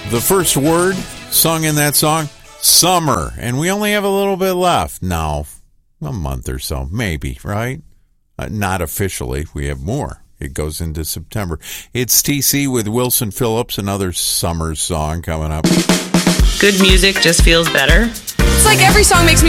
The first word sung in that song, summer. And we only have a little bit left now. A month or so, maybe, right? Not officially. We have more. It goes into September. It's TC with Wilson Phillips, another summer song coming up. Good music just feels better. It's like every song makes me